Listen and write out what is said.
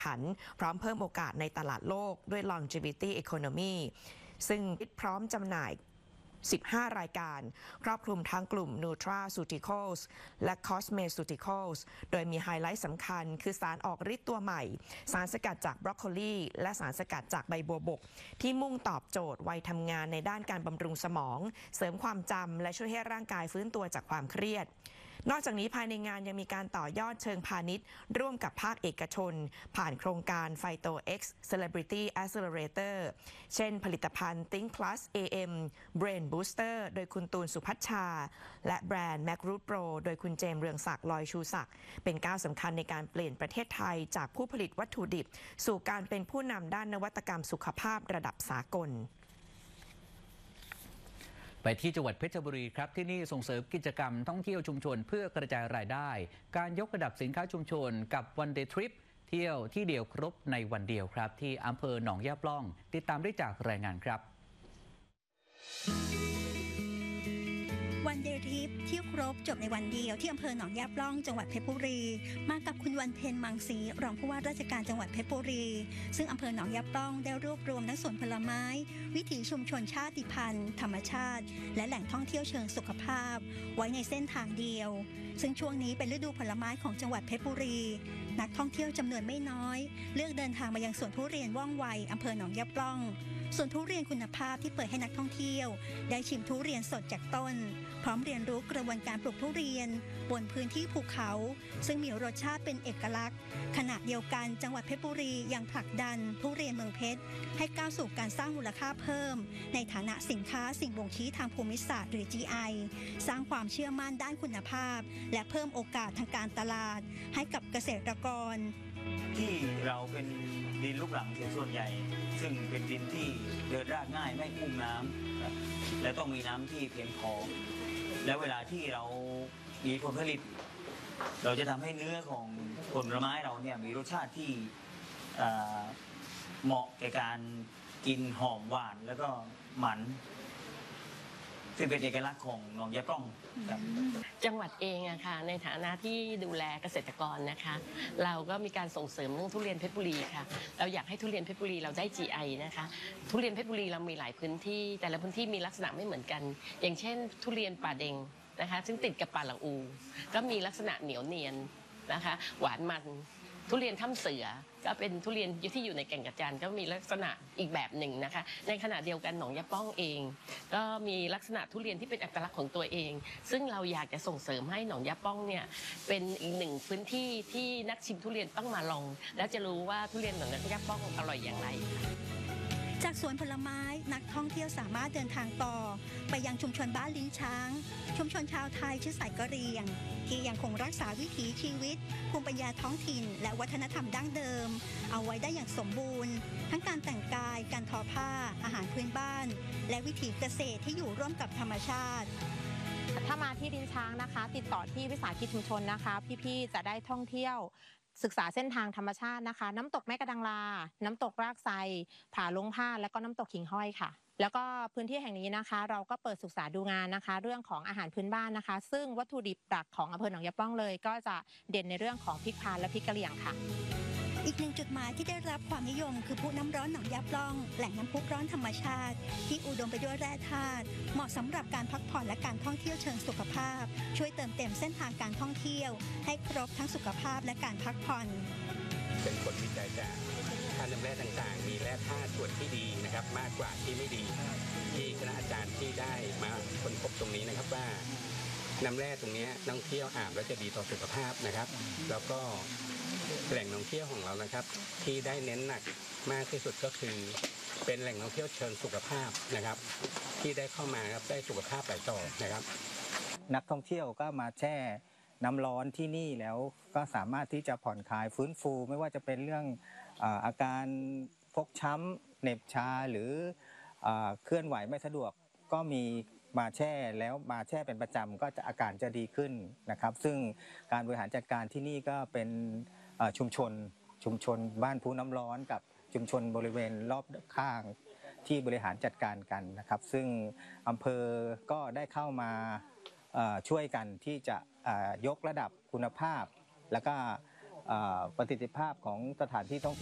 ขันพร้อมเพิ่มโอกาสในตลาดโลกด้วย longevity economy ซึ่งพร้อมจำหน่าย15 รายการครอบคลุมทั้งกลุ่ม Nutraceuticals และ Cosmeceuticals โดยมีไฮไลท์สำคัญคือสารออกฤทธิ์ตัวใหม่สารสกัดจากบรอกโคลีและสารสกัดจากใบบัวบกที่มุ่งตอบโจทย์วัยทำงานในด้านการบำรุงสมองเสริมความจำและช่วยให้ร่างกายฟื้นตัวจากความเครียดนอกจากนี้ภายในงานยังมีการต่อยอดเชิงพาณิชย์ร่วมกับภาคเอกชนผ่านโครงการ Phyto X Celebrity Accelerator เช่นผลิตภัณฑ์ Think Plus AM Brain Booster โดยคุณตูนสุพัชชาและแบรนด์ MacRoot Pro โดยคุณเจมส์เรืองศักดิ์ลอยชูศักดิ์เป็นก้าวสำคัญในการเปลี่ยนประเทศไทยจากผู้ผลิตวัตถุดิบสู่การเป็นผู้นำด้านนวัตกรรมสุขภาพระดับสากลไปที่จังหวัดเพชรบุรีครับที่นี่ส่งเสริมกิจกรรมท่องเที่ยวชุมชนเพื่อกระจายรายได้การยกระดับสินค้าชุมชนกับ One Day Trip เที่ยวที่เดียวครบในวันเดียวครับที่อำเภอหนองย่าปล่องติดตามได้จากรายงานครับวันเดย์ทริปเที่ยวครบจบในวันเดียวที่อำเภอหนองย่าปล่องจังหวัดเพชรบุรีมากับคุณวันเพ็ญมังสีรองผู้ว่าราชการจังหวัดเพชรบุรีซึ่งอำเภอหนองย่าปล่องได้รวบรวมทั้งสวนผลไม้วิถีชุมชนชาติพันธุ์ธรรมชาติและแหล่งท่องเที่ยวเชิงสุขภาพไว้ในเส้นทางเดียวซึ่งช่วงนี้เป็นฤดูผลไม้ของจังหวัดเพชรบุรีนักท่องเที่ยวจำนวนไม่น้อยเลือกเดินทางมายังสวนทุเรียนว่องไวอำเภอหนองย่าปล่องสวนทุเรียนคุณภาพที่เปิดให้นักท่องเที่ยวได้ชิมทุเรียนสดจากต้นพร้อมเรียนรู้กระบวนการปลูกทุเรียนบนพื้นที่ภูเขาซึ่งมีรสชาติเป็นเอกลักษณ์ขณะเดียวกันจังหวัดเพชรบุรียังผลักดันทุเรียนเมืองเพชรให้ก้าวสู่การสร้างมูลค่าเพิ่มในฐานะสินค้าสิ่งบ่งชี้ทางภูมิศาสตร์หรือ GI สร้างความเชื่อมั่นด้านคุณภาพและเพิ่มโอกาสทางการตลาดให้กับเกษตรกรที่เราเป็นดินลูกหลังส่วนใหญ่ซึ่งเป็นดินที่เดินรากง่ายไม่อุ้มน้ำและต้องมีน้ำที่เพียงพอและเวลาที่เรามีผลผลิตเราจะทำให้เนื้อของผลไม้เราเนี่ยมีรสชาติที่เหมาะแก่การกินหอมหวานแล้วก็มันซึ่งเป็นเอกลักษณ์ของหนองย่าปล่องจังหวัดเองอะค่ะในฐานะที่ดูแลเกษตรกรนะคะเราก็มีการส่งเสริมเรื่องทุเรียนเพชรบุรีค่ะเราอยากให้ทุเรียนเพชรบุรีเราได้ GI นะคะทุเรียนเพชรบุรีเรามีหลายพื้นที่แต่ละพื้นที่มีลักษณะไม่เหมือนกันอย่างเช่นทุเรียนป่าเด็งนะคะซึ่งติดกับป่าละอูก็มีลักษณะเหนียวเนียนนะคะหวานมันทุเรียนถ้ำเสือก็เป็นทุเรียนที่อยู่ในแก่งกระจานก็มีลักษณะอีกแบบหนึ่งนะคะในขณะเดียวกันหนองย่าปล่องเองก็มีลักษณะทุเรียนที่เป็นอัตลักษณ์ของตัวเองซึ่งเราอยากจะส่งเสริมให้หนองย่าปล่องเนี่ยเป็นอีกหนึ่งพื้นที่ที่นักชิมทุเรียนต้องมาลองและจะรู้ว่าทุเรียนหนองย่าปล่องอร่อยอย่างไรจากสวนผลไม้นักท่องเที่ยวสามารถเดินทางต่อไปยังชุมชนบ้านลิ้นช้างชุมชนชาวไทยเชื้อสายกะเหรี่ยงที่ยังคงรักษาวิถีชีวิตภูมิปัญญาท้องถิ่นและวัฒนธรรมดั้งเดิมเอาไว้ได้อย่างสมบูรณ์ทั้งการแต่งกายการทอผ้าอาหารพื้นบ้านและวิถีเกษตรที่อยู่ร่วมกับธรรมชาติถ้ามาที่ลิ้นช้างนะคะติดต่อที่วิสาหกิจชุมชนนะคะพี่ๆจะได้ท่องเที่ยวศึกษาเส้นทางธรรมชาตินะคะน้ำตกแม่กระดังลาน้ำตกรากไทรผาลงผ้าและก็น้ำตกขิงห้อยค่ะแล้วก็พื้นที่แห่งนี้นะคะเราก็เปิดศึกษาดูงานนะคะเรื่องของอาหารพื้นบ้านนะคะซึ่งวัตถุดิบหลักของอำเภอหนองย่าปล่องเลยก็จะเด่นในเรื่องของพริกพานและพริกกะเหรี่ยงค่ะอีกหนึ่งจุดหมายที่ได้รับความนิยมคือพุน้ำร้อนหนองย่าปล่องแหล่งน้ำพุร้อนธรรมชาติที่อุดมไปด้วยแร่ธาตุเหมาะสำหรับการพักผ่อนและการท่องเที่ยวเชิงสุขภาพช่วยเติมเต็มเส้นทางการท่องเที่ยวให้ครบทั้งสุขภาพและการพักผ่อนเป็นผลวิจัยจากธาตุน้ำแร่ต่างๆมีแร่ธาตุส่วนที่ดีนะครับมากกว่าที่ไม่ดีที่คณะอาจารย์ที่ได้มาค้นพบตรงนี้นะครับว่าน้ำแร่ตรงนี้นักท่องเที่ยวอาบแล้วจะดีต่อสุขภาพนะครับแล้วก็แหล่งท่องเที่ยวของเรานะครับที่ได้เน้นหนักมากที่สุดก็คือเป็นแหล่งท่องเที่ยวเชิงสุขภาพนะครับที่ได้เข้ามาครับได้สุขภาพไปต่อนะครับนักท่องเที่ยวก็มาแช่น้ำร้อนที่นี่แล้วก็สามารถที่จะผ่อนคลายฟื้นฟูไม่ว่าจะเป็นเรื่องอาการฟกช้ำเหน็บชาหรือเคลื่อนไหวไม่สะดวกก็มีมาแช่แล้วมาแช่เป็นประจำก็จะอาการจะดีขึ้นนะครับซึ่งการบริหารจัดการที่นี่ก็เป็นชุมชนบ้านภูน้ำร้อนกับชุมชนบริเวณรอบข้างที่บริหารจัดการกันนะครับซึ่งอำเภอก็ได้เข้ามาช่วยกันที่จะยกระดับคุณภาพแล้วก็ประสิทธิภาพของสถานที่ท่องเที่ยว